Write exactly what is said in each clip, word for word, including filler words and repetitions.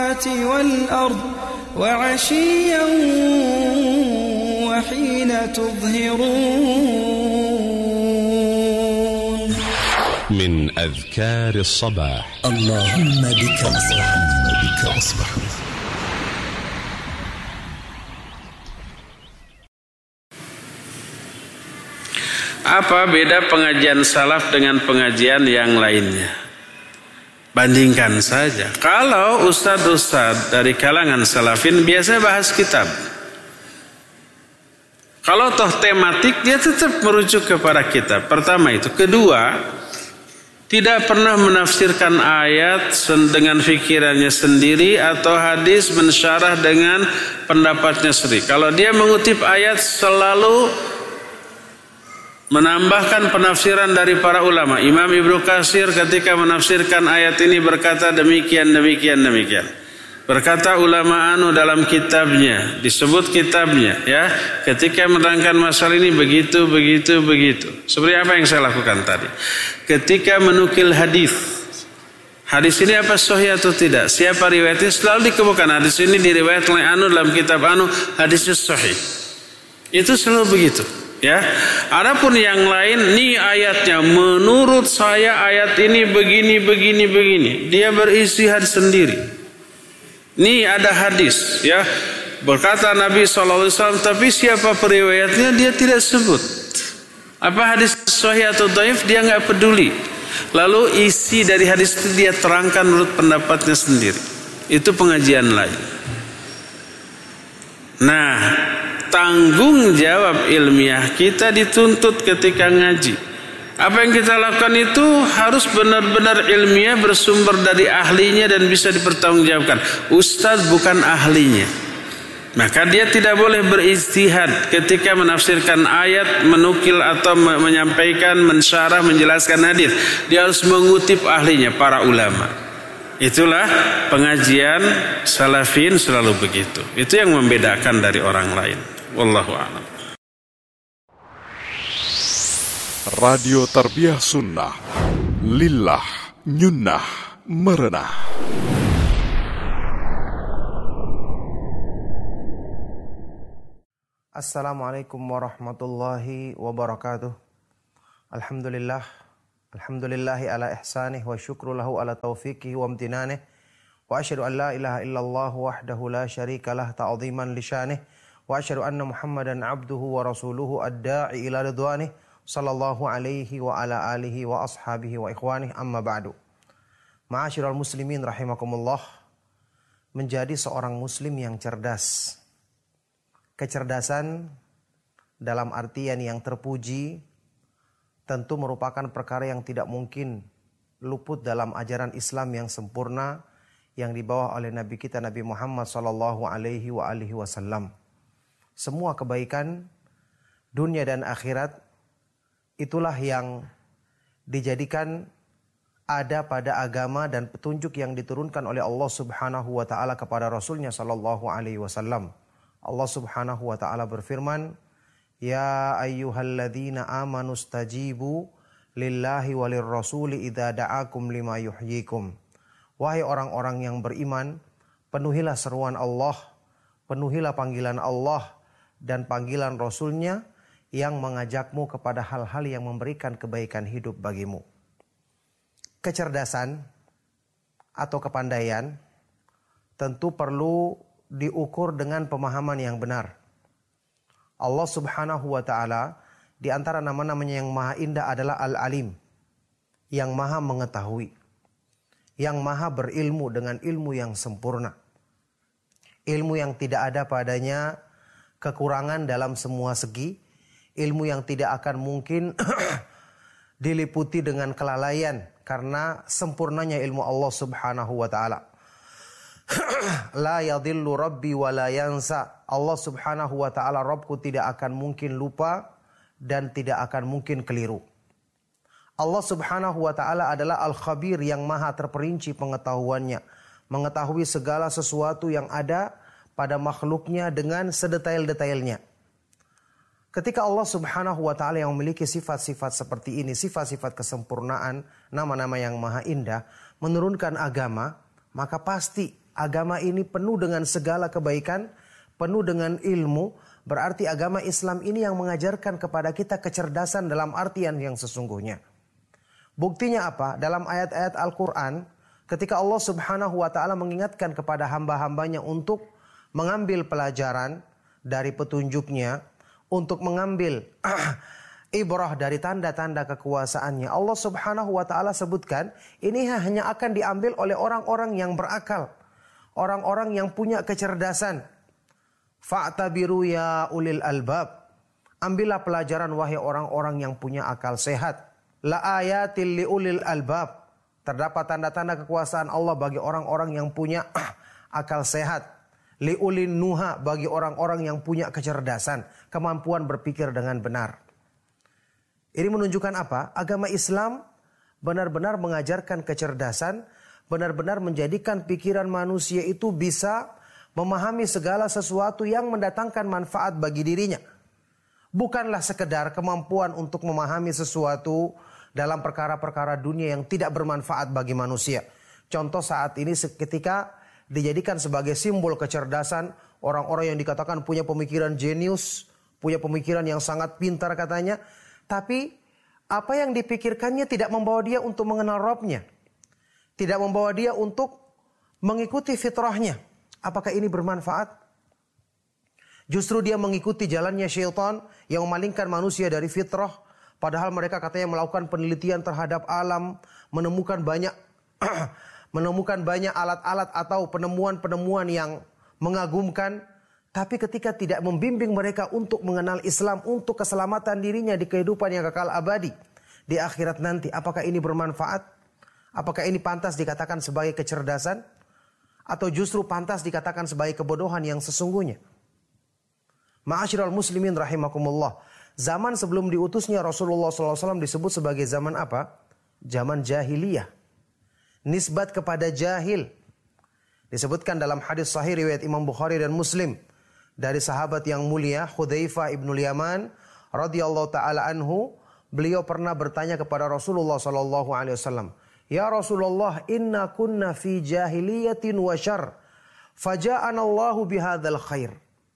السماوات والأرض وعشيا وحين تظهرون. من أذكار الصباح. اللهم بك أصبح بك أصبح. Apa beda pengajian salaf dengan pengajian yang lainnya? Bandingkan saja. Kalau ustadz-ustadz dari kalangan salafin biasa bahas kitab. Kalau toh tematik dia tetap merujuk kepada kitab. Pertama itu. Kedua, tidak pernah menafsirkan ayat dengan fikirannya sendiri atau hadis mensyarah dengan pendapatnya sendiri. Kalau dia mengutip ayat selalu menambahkan penafsiran dari para ulama. Imam Ibnu Katsir ketika menafsirkan ayat ini berkata demikian, demikian, demikian. Berkata ulama anu dalam kitabnya, disebut kitabnya, ya. Ketika menerangkan masalah ini begitu, begitu, begitu. Seperti apa yang saya lakukan tadi. Ketika menukil hadis, hadis ini apa sahih atau tidak? Siapa riwayatnya? Selalu dikemukakan hadis ini diriwayatkan oleh anu dalam kitab anu, hadisnya sahih. Itu selalu begitu. Ya, adapun yang lain, nih ayatnya menurut saya ayat ini begini, begini, begini. Dia beristihad sendiri. Nih ada hadis, ya berkata Nabi shallallahu alaihi wasallam, tapi siapa periwayatnya dia tidak sebut. Apa hadis sahih atau dhaif dia nggak peduli. Lalu isi dari hadis itu dia terangkan menurut pendapatnya sendiri. Itu pengajian lain. Nah, tanggung jawab ilmiah kita dituntut ketika ngaji. Apa yang kita lakukan itu harus benar-benar ilmiah, bersumber dari ahlinya dan bisa dipertanggungjawabkan. Ustadz bukan ahlinya, maka dia tidak boleh berijtihad ketika menafsirkan ayat, menukil atau menyampaikan, mensyarah, menjelaskan hadis. Dia harus mengutip ahlinya, para ulama. Itulah pengajian salafin selalu begitu. Itu yang membedakan dari orang lain. Wallahu a'lam. Radio Tarbiyah Sunnah, lillah, nyunnah, merenah. Assalamualaikum warahmatullahi wabarakatuh. Alhamdulillah, alhamdulillahi ala ihsanih wa syukru lahu ala taufiqihi wa amtinanih. Wa asyhadu an la ilaha illallah wahdahu la syarika lah ta'ziman li syanih. Wa asyhadu anna Muhammadan abduhu wa rasuluhu ad-da'i ila ridwanih sallallahu alaihi wa ala alihi wa ashabihi wa ikhwanih, amma ba'du. Ma'asyiral muslimin rahimakumullah. Menjadi seorang muslim yang cerdas. Kecerdasan dalam artian yang terpuji tentu merupakan perkara yang tidak mungkin luput dalam ajaran Islam yang sempurna yang dibawa oleh Nabi kita Nabi Muhammad sallallahu alaihi wa alihi wasallam. Semua kebaikan dunia dan akhirat itulah yang dijadikan ada pada agama dan petunjuk yang diturunkan oleh Allah Subhanahu wa taala kepada Rasulnya sallallahu alaihi wasallam. Allah Subhanahu wa taala berfirman, "Ya ayyuhalladzina amanu stajibu lillahi walir rasuli idza da'akum lima yuhyikum." Wahai orang-orang yang beriman, penuhilah seruan Allah, penuhilah panggilan Allah dan panggilan Rasulnya yang mengajakmu kepada hal-hal yang memberikan kebaikan hidup bagimu. Kecerdasan atau kepandaian tentu perlu diukur dengan pemahaman yang benar. Allah Subhanahu wa taala di antara nama-namanya yang maha indah adalah Al-Alim, yang maha mengetahui, yang maha berilmu dengan ilmu yang sempurna. Ilmu yang tidak ada padanya kekurangan dalam semua segi, ilmu yang tidak akan mungkin diliputi dengan kelalaian karena sempurnanya ilmu Allah Subhanahu wa taala. La yadhillu rabbi wa la yansa. Allah Subhanahu wa taala Rabbku tidak akan mungkin lupa dan tidak akan mungkin keliru. Allah Subhanahu wa taala adalah Al-Khabir yang maha terperinci pengetahuannya, mengetahui segala sesuatu yang ada pada makhluknya dengan sedetail-detailnya. Ketika Allah Subhanahu wa taala yang memiliki sifat-sifat seperti ini, sifat-sifat kesempurnaan, nama-nama yang maha indah, menurunkan agama, maka pasti agama ini penuh dengan segala kebaikan, penuh dengan ilmu, berarti agama Islam ini yang mengajarkan kepada kita kecerdasan dalam artian yang sesungguhnya. Buktinya apa? Dalam ayat-ayat Al-Quran, ketika Allah subhanahu wa ta'ala mengingatkan kepada hamba-hambanya untuk mengambil pelajaran dari petunjuknya, untuk mengambil ibrah dari tanda-tanda kekuasaannya, Allah subhanahu wa ta'ala sebutkan, ini hanya akan diambil oleh orang-orang yang berakal, orang-orang yang punya kecerdasan. Fa'tabiru ya ulil albab. Ambillah pelajaran wahai orang-orang yang punya akal sehat. La ayatil li ulil albab. Terdapat tanda-tanda kekuasaan Allah bagi orang-orang yang punya akal sehat. Li ulin nuha, bagi orang-orang yang punya kecerdasan, kemampuan berpikir dengan benar. Ini menunjukkan apa? Agama Islam benar-benar mengajarkan kecerdasan, benar-benar menjadikan pikiran manusia itu bisa memahami segala sesuatu yang mendatangkan manfaat bagi dirinya. Bukanlah sekedar kemampuan untuk memahami sesuatu dalam perkara-perkara dunia yang tidak bermanfaat bagi manusia. Contoh saat ini ketika dijadikan sebagai simbol kecerdasan, orang-orang yang dikatakan punya pemikiran jenius, punya pemikiran yang sangat pintar katanya, tapi apa yang dipikirkannya tidak membawa dia untuk mengenal Rabb-Nya, tidak membawa dia untuk mengikuti fitrahnya. Apakah ini bermanfaat? Justru dia mengikuti jalannya syaitan yang memalingkan manusia dari fitrah, padahal mereka katanya melakukan penelitian terhadap alam, menemukan banyak menemukan banyak alat-alat atau penemuan-penemuan yang mengagumkan. Tapi ketika tidak membimbing mereka untuk mengenal Islam, untuk keselamatan dirinya di kehidupan yang kekal abadi di akhirat nanti, apakah ini bermanfaat? Apakah ini pantas dikatakan sebagai kecerdasan? Atau justru pantas dikatakan sebagai kebodohan yang sesungguhnya? Ma'asyiral muslimin rahimakumullah. Zaman sebelum diutusnya Rasulullah shallallahu alaihi wasallam disebut sebagai zaman apa? Zaman jahiliyah. Nisbat kepada jahil. Disebutkan dalam hadis sahih riwayat Imam Bukhari dan Muslim dari sahabat yang mulia Hudzaifah ibnul Yaman radhiyallahu taala anhu, beliau pernah bertanya kepada Rasulullah sallallahu alaihi wasallam, "Ya Rasulullah, inna kunna fi jahiliyatin wa syarr, faja'ana Allahu bihadzal khair."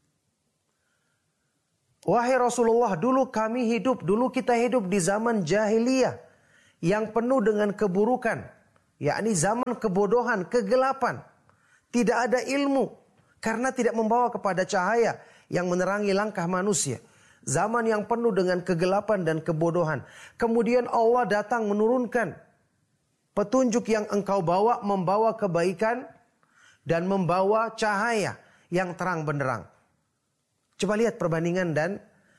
Wahai Rasulullah, dulu kami hidup, dulu kita hidup di zaman jahiliyah yang penuh dengan keburukan, yakni zaman kebodohan, kegelapan. Tidak ada ilmu karena tidak membawa kepada cahaya yang menerangi langkah manusia. Zaman yang penuh dengan kegelapan dan kebodohan. Kemudian Allah datang menurunkan petunjuk yang engkau bawa, membawa kebaikan dan membawa cahaya yang terang benderang. Coba lihat perbandingan dan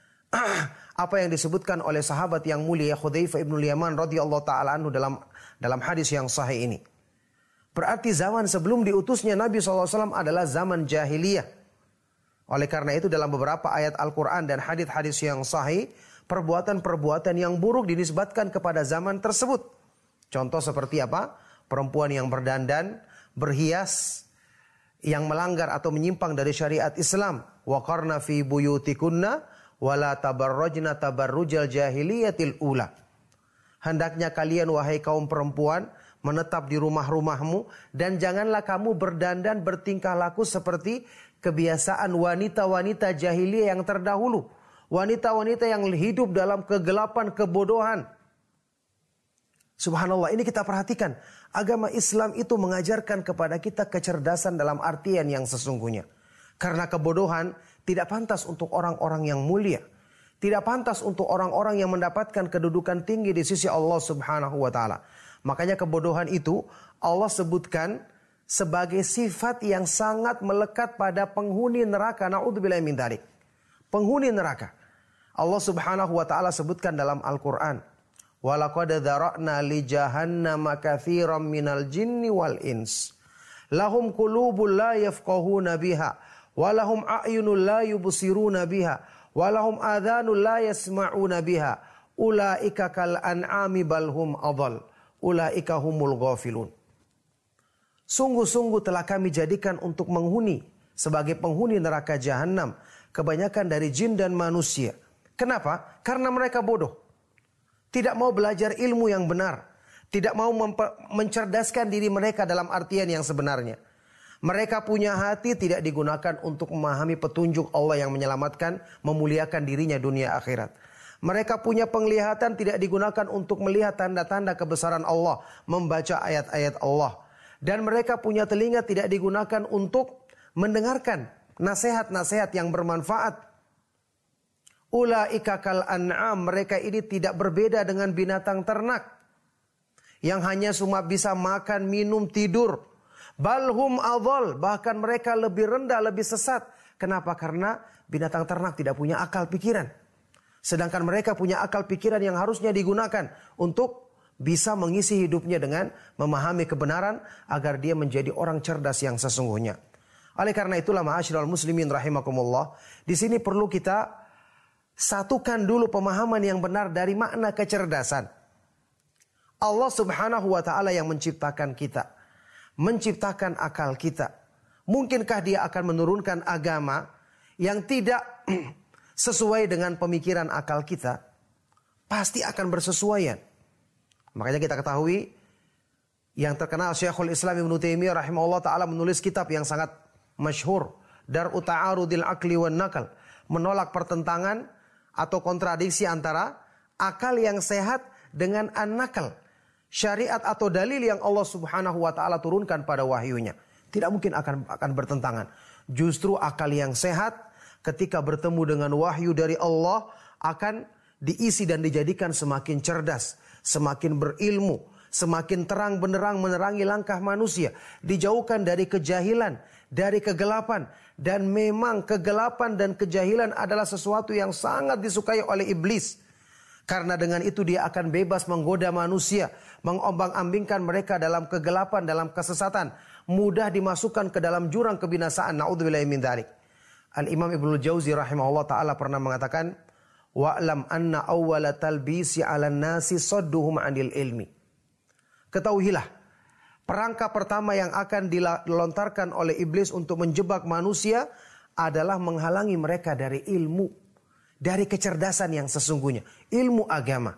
apa yang disebutkan oleh sahabat yang mulia Hudzaifah ibnul Yaman radhiyallahu taala anhu dalam dalam hadis yang sahih ini. Berarti zaman sebelum diutusnya Nabi shallallahu alaihi wasallam adalah zaman jahiliyah. Oleh karena itu dalam beberapa ayat Al-Quran dan hadis-hadis yang sahih, perbuatan-perbuatan yang buruk dinisbatkan kepada zaman tersebut. Contoh seperti apa? Perempuan yang berdandan, berhias, yang melanggar atau menyimpang dari syariat Islam. Wa qarna fi buyutikunna wa la tabarrajna tabarrujal jahiliyatil ula. Hendaknya kalian wahai kaum perempuan menetap di rumah-rumahmu dan janganlah kamu berdandan bertingkah laku seperti kebiasaan wanita-wanita jahiliyah yang terdahulu. Wanita-wanita yang hidup dalam kegelapan, kebodohan. Subhanallah, ini kita perhatikan. Agama Islam itu mengajarkan kepada kita kecerdasan dalam artian yang sesungguhnya. Karena kebodohan tidak pantas untuk orang-orang yang mulia. Tidak pantas untuk orang-orang yang mendapatkan kedudukan tinggi di sisi Allah subhanahu wa ta'ala. Makanya kebodohan itu Allah sebutkan sebagai sifat yang sangat melekat pada penghuni neraka. Na'udzubillahi min dzalik. Penghuni neraka. Allah subhanahu wa ta'ala sebutkan dalam Al-Quran. Walaqad dzara'na li jahannama katsiran minal jinni wal ins. Lahum qulubun la yafqahuna biha. Walahum a'yunun la yubsiruna biha. Walahum adhanun la yasma'una biha. Ulaika kal an'ami balhum adhal. Ulaika humul ghafilun. Sungguh-sungguh telah kami jadikan untuk menghuni sebagai penghuni neraka jahanam kebanyakan dari jin dan manusia. Kenapa? Karena mereka bodoh. Tidak mau belajar ilmu yang benar. Tidak mau mencerdaskan diri mereka dalam artian yang sebenarnya. Mereka punya hati tidak digunakan untuk memahami petunjuk Allah yang menyelamatkan, memuliakan dirinya dunia akhirat. Mereka punya penglihatan tidak digunakan untuk melihat tanda-tanda kebesaran Allah, membaca ayat-ayat Allah. Dan mereka punya telinga tidak digunakan untuk mendengarkan nasihat-nasihat yang bermanfaat. Ulaika kal an'am, mereka ini tidak berbeda dengan binatang ternak yang hanya cuma bisa makan, minum, tidur. Balhum adhal, bahkan mereka lebih rendah, lebih sesat. Kenapa? Karena binatang ternak tidak punya akal pikiran. Sedangkan mereka punya akal pikiran yang harusnya digunakan untuk bisa mengisi hidupnya dengan memahami kebenaran agar dia menjadi orang cerdas yang sesungguhnya. Oleh karena itulah ma'asyiral muslimin rahimakumullah, di sini perlu kita satukan dulu pemahaman yang benar dari makna kecerdasan. Allah Subhanahu wa taala yang menciptakan kita, menciptakan akal kita. Mungkinkah dia akan menurunkan agama yang tidak sesuai dengan pemikiran akal kita? Pasti akan bersesuaian. Makanya kita ketahui yang terkenal Syekhul Islam Ibnu Taimiyah rahimahullah taala menulis kitab yang sangat masyhur, Dar'u Ta'arudil Aqli wan Naql, menolak pertentangan atau kontradiksi antara akal yang sehat dengan an-naql, syariat atau dalil yang Allah Subhanahu wa taala turunkan pada wahyunya. Tidak mungkin akan akan bertentangan. Justru akal yang sehat ketika bertemu dengan wahyu dari Allah akan diisi dan dijadikan semakin cerdas, semakin berilmu, semakin terang benderang menerangi langkah manusia, dijauhkan dari kejahilan, dari kegelapan. Dan memang kegelapan dan kejahilan adalah sesuatu yang sangat disukai oleh iblis. Karena dengan itu dia akan bebas menggoda manusia, mengombang-ambingkan mereka dalam kegelapan, dalam kesesatan, mudah dimasukkan ke dalam jurang kebinasaan. Na'udzubillahi min dzalik. Al-Imam Ibnu Jauzi rahimahullah taala pernah mengatakan, wa'lam anna awwala talbisi 'alan nasi sadduhum 'anil ilmi. Ketahuilah, perangkap pertama yang akan dilontarkan oleh iblis untuk menjebak manusia adalah menghalangi mereka dari ilmu, dari kecerdasan yang sesungguhnya, ilmu agama.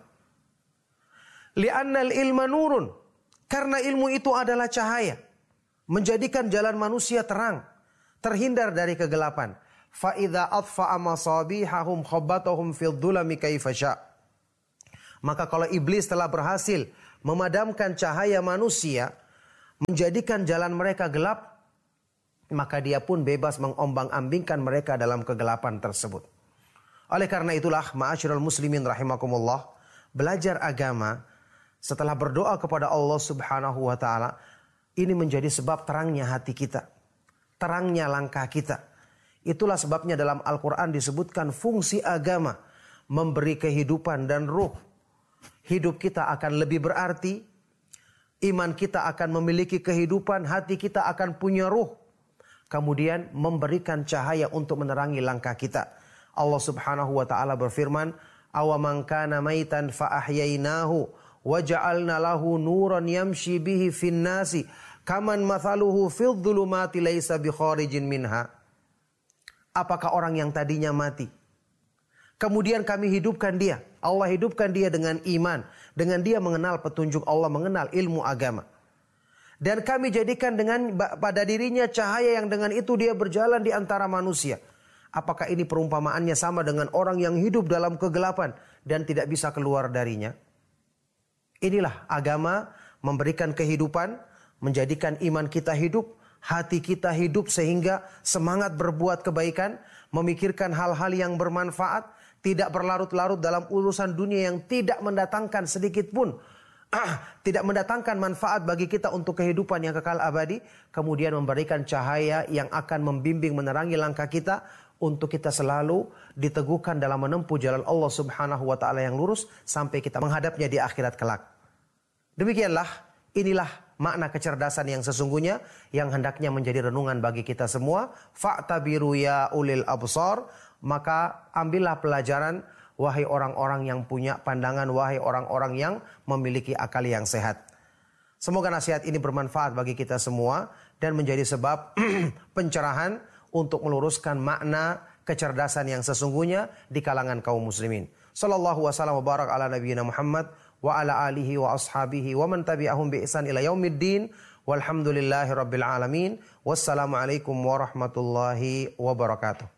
Li'annal ilma nurun, karena ilmu itu adalah cahaya, menjadikan jalan manusia terang, terhindar dari kegelapan. Fa idza atfa'a masabihahum khabbatahum fil dhulami kaifa sya'. Maka kalau iblis telah berhasil memadamkan cahaya manusia, menjadikan jalan mereka gelap, maka dia pun bebas mengombang-ambingkan mereka dalam kegelapan tersebut. Oleh karena itulah, ma'asyiral muslimin rahimakumullah, belajar agama setelah berdoa kepada Allah Subhanahu wa taala, ini menjadi sebab terangnya hati kita, terangnya langkah kita. Itulah sebabnya dalam Al-Quran disebutkan fungsi agama memberi kehidupan dan ruh. Hidup kita akan lebih berarti, iman kita akan memiliki kehidupan, hati kita akan punya ruh. Kemudian memberikan cahaya untuk menerangi langkah kita. Allah Subhanahu wa taala berfirman, "Awaman kana maitan fa ahyainahu wa ja'alna lahu nuran yamshi bihi fin nasi kaman mathaluhu fil dhulumati laisa bi kharijin minha." Apakah orang yang tadinya mati, kemudian kami hidupkan dia, Allah hidupkan dia dengan iman, dengan dia mengenal petunjuk Allah, mengenal ilmu agama. Dan kami jadikan dengan pada dirinya cahaya yang dengan itu dia berjalan di antara manusia. Apakah ini perumpamaannya sama dengan orang yang hidup dalam kegelapan dan tidak bisa keluar darinya? Inilah agama memberikan kehidupan, menjadikan iman kita hidup, hati kita hidup sehingga semangat berbuat kebaikan, memikirkan hal-hal yang bermanfaat, tidak berlarut-larut dalam urusan dunia yang tidak mendatangkan sedikit pun, ah, tidak mendatangkan manfaat bagi kita untuk kehidupan yang kekal abadi, kemudian memberikan cahaya yang akan membimbing menerangi langkah kita untuk kita selalu diteguhkan dalam menempuh jalan Allah Subhanahu wa taala yang lurus sampai kita menghadapnya di akhirat kelak. Demikianlah, inilah makna kecerdasan yang sesungguhnya yang hendaknya menjadi renungan bagi kita semua. Fa'tabiru ya ulil absar, maka ambillah pelajaran wahai orang-orang yang punya pandangan, wahai orang-orang yang memiliki akal yang sehat. Semoga nasihat ini bermanfaat bagi kita semua dan menjadi sebab pencerahan untuk meluruskan makna kecerdasan yang sesungguhnya di kalangan kaum muslimin. Sallallahu wasallam wa barak ala nabiyyina Muhammad wa ala alihi wa ashabihi wa man tabi'ahum bi ihsan ila yaumiddin. Walhamdulillahirabbil alamin. Wassalamualaikum warahmatullahi wabarakatuh.